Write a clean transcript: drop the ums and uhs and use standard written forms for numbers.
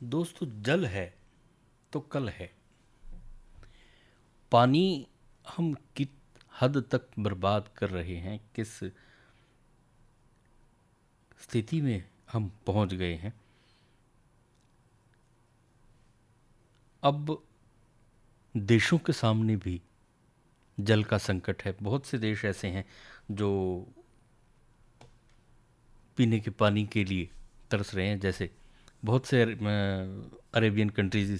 दोस्तों, जल है तो कल है। पानी हम किस हद तक बर्बाद कर रहे हैं, किस स्थिति में हम पहुंच गए हैं। अब देशों के सामने भी जल का संकट है। बहुत से देश ऐसे हैं जो पीने के पानी के लिए तरस रहे हैं। जैसे बहुत से अरेबियन कंट्रीज